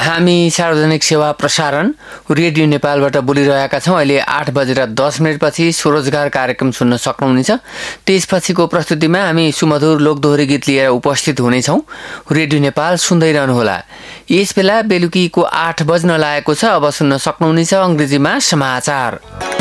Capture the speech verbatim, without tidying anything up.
हामी सार्वजनिक सेवा प्रसारण रेडियो नेपालबाट बोलिरहेका छौँ। अहिले आठ बजेर दस मिनटपछि स्वरोजगार कार्यक्रम सुन्न सक्नुहुनेछ। त्यसपछिको प्रस्तुतिमा हामी सुमधुर लोकदोहोरी गीत लिएर उपस्थित हुनेछौँ। रेडियो नेपाल सुन्दै रहनुहोला। यस बेला बेलुकीको आठ बज्न लागेको छ। अब सुन्न सक्नुहुनेछ अङ्ग्रेजीमा समाचार।